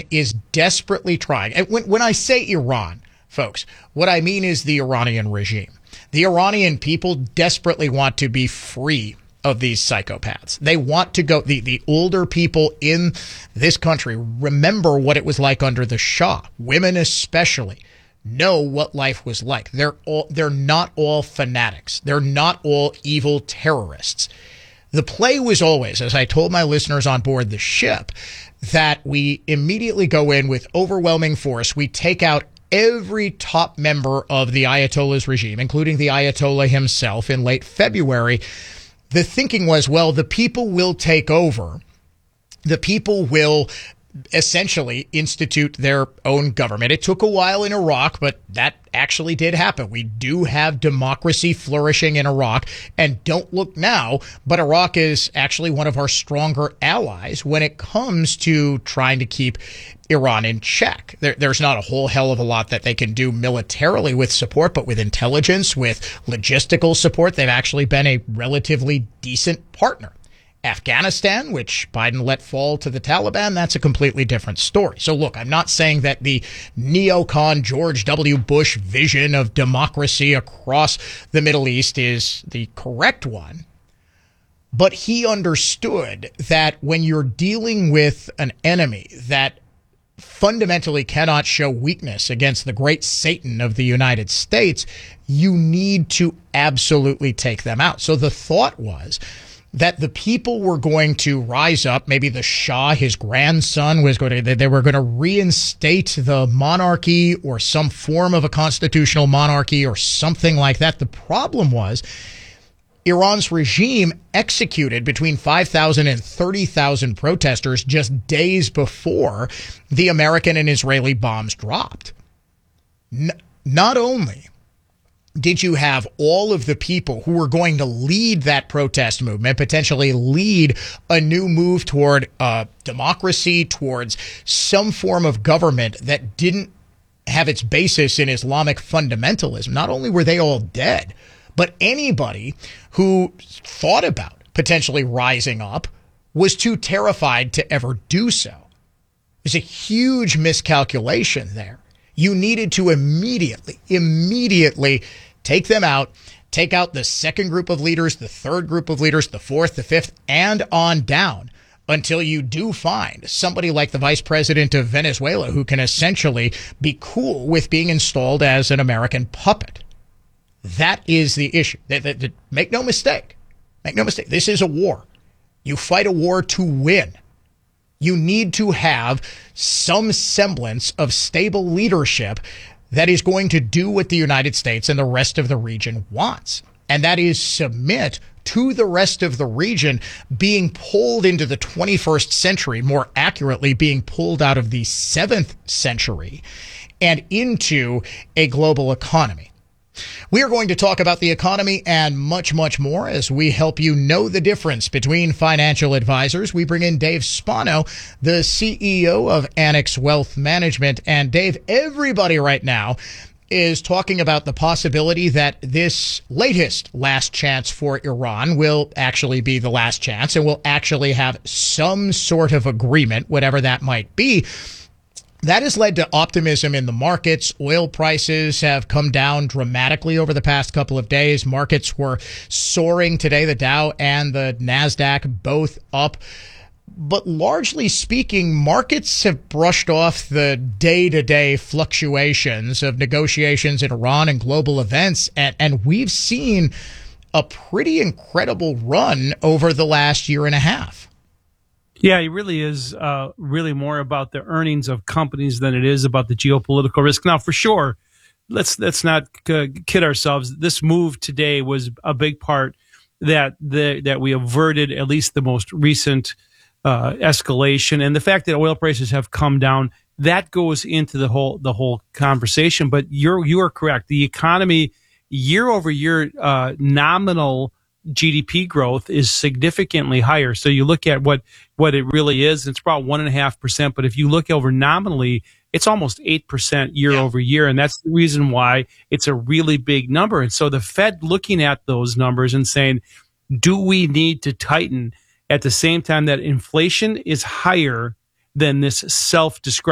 is desperately trying. And when I say Iran, folks, what I mean is the Iranian regime. The Iranian people desperately want to be free of these psychopaths. They want to go, the older people in this country remember what it was like under the Shah. Women especially know what life was like. They're not all fanatics. They're not all evil terrorists. The play was always, as I told my listeners on board the ship, that we immediately go in with overwhelming force. We take out every top member of the Ayatollah's regime, including the Ayatollah himself, in late February. The thinking was, well, the people will take over. The people will essentially institute their own government. It took a while in Iraq, but that actually did happen. We do have democracy flourishing in Iraq. And don't look now, but Iraq is actually one of our stronger allies when it comes to trying to keep Iran in check. There's not a whole hell of a lot that they can do militarily with support, but with intelligence, with logistical support, they've actually been a relatively decent partner. Afghanistan, which Biden let fall to the Taliban, that's a completely different story. So look, I'm not saying that the neocon George W. Bush vision of democracy across the Middle East is the correct one. But he understood that when you're dealing with an enemy that fundamentally cannot show weakness against the great Satan of the United States, you need to absolutely take them out. So the thought was that the people were going to rise up. Maybe the Shah, his grandson, they were going to reinstate the monarchy or some form of a constitutional monarchy or something like that. The problem was Iran's regime executed between 5,000 and 30,000 protesters just days before the American and Israeli bombs dropped. Not only did you have all of the people who were going to lead that protest movement, potentially lead a new move toward democracy, towards some form of government that didn't have its basis in Islamic fundamentalism, not only were they all dead, but anybody who thought about potentially rising up was too terrified to ever do so. There's a huge miscalculation there. You needed to immediately take them out, take out the second group of leaders, the third group of leaders, the fourth, the fifth, and on down until you do find somebody like the vice president of Venezuela who can essentially be cool with being installed as an American puppet. That is the issue. Make no mistake. Make no mistake. This is a war. You fight a war to win. You need to have some semblance of stable leadership that is going to do what the United States and the rest of the region wants. And that is submit to the rest of the region being pulled into the 21st century, more accurately being pulled out of the 7th century and into a global economy. We are going to talk about the economy and much, much more as we help you know the difference between financial advisors. We bring in Dave Spano, the CEO of Annex Wealth Management. And Dave, everybody right now is talking about the possibility that this latest last chance for Iran will actually be the last chance and will actually have some sort of agreement, whatever that might be. That has led to optimism in the markets. Oil prices have come down dramatically over the past couple of days. Markets were soaring today, the Dow and the NASDAQ both up. But largely speaking, markets have brushed off the day-to-day fluctuations of negotiations in Iran and global events. And we've seen a pretty incredible run over the last year and a half. Yeah, it really is really more about the earnings of companies than it is about the geopolitical risk. Now, for sure, let's not kid ourselves. This move today was a big part that we averted at least the most recent escalation, and the fact that oil prices have come down, that goes into the whole conversation. But you are correct. The economy year over year nominal GDP growth is significantly higher. So you look at what it really is, it's about 1.5%. But if you look over nominally, it's almost 8% year over year. And that's the reason why it's a really big number. And so the Fed looking at those numbers and saying, do we need to tighten at the same time that inflation is higher than this self-described